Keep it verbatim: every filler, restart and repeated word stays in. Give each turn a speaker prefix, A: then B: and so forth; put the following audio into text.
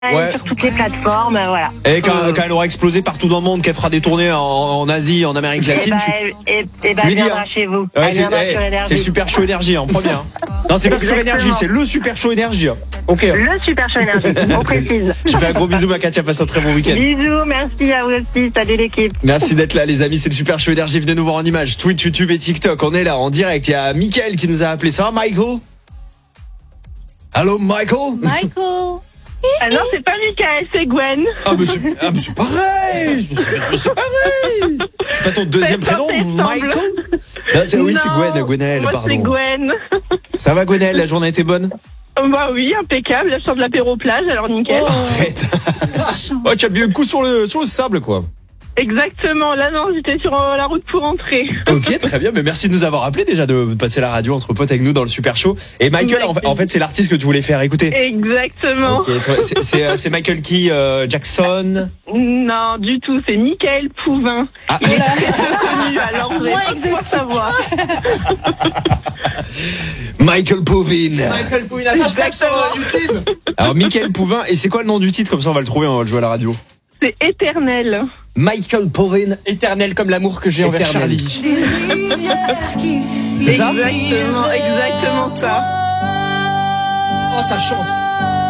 A: ouais. sur toutes les plateformes, voilà.
B: Et quand, euh... quand elle aura explosé partout dans le monde, qu'elle fera des tournées en, en Asie, en Amérique latine,
A: et bah,
B: tu...
A: et, et bah, elle viendra chez vous.
B: Ouais,
A: elle
B: c'est, hey, c'est Super Show Énergie en premier. Hein. Non, c'est pas Sur Énergie, c'est le Super Show Énergie. Ok.
A: Le Super Show Énergie, on précise.
B: Je fais un gros bisou, ma Katia, passe un très bon week-end.
A: Bisous, merci à vous aussi, salut l'équipe.
B: Merci d'être là, les amis, c'est le Super Show Énergie. Venez nous voir en images, Twitch, YouTube et TikTok. On est là en direct. Il y a Mickaël qui nous a appelé. Ça va, Michael? Allô, Michael?
C: Michael.
D: Ah non, c'est pas Mickaël, c'est Gwen.
B: Ah, mais c'est, ah, mais c'est pareil. C'est, c'est pareil. C'est pas ton deuxième prénom, Michael? Non, c'est, oui, non, c'est Gwen, Gwenaëlle,
D: moi
B: pardon.
D: C'est Gwen.
B: Ça va, Gwenaëlle? La journée était bonne?
D: Bah oui, impeccable. Là, je sors de l'apéro plage, alors nickel.
B: Oh, arrête. Oh, tu as bien un coup sur le, sur le sable, quoi.
D: Exactement, là non, j'étais sur euh, la route pour rentrer.
B: Ok, très bien, mais merci de nous avoir appelé déjà, de passer la radio entre potes avec nous dans le Super Show. Et Michael, en fait, en fait c'est l'artiste que tu voulais faire écouter.
D: Exactement.
B: Okay, c'est, c'est, c'est Michael qui euh, Jackson?
D: Non, du tout, c'est Mickaël Pouvin. Ah. Il est très connu, alors vous n'allez pas pouvoir savoir.
B: Michael Pouvin.
E: Michael Pouvin, attache sur euh, YouTube.
B: Alors Mickaël Pouvin, et c'est quoi le nom du titre? Comme ça on va le trouver, on va le jouer à la radio.
D: C'est Éternel.
B: Michael Pouvin,
E: éternel comme l'amour que j'ai envers Charlie.
B: C'est ça?
D: Exactement, exactement ça.
E: Oh, ça chante.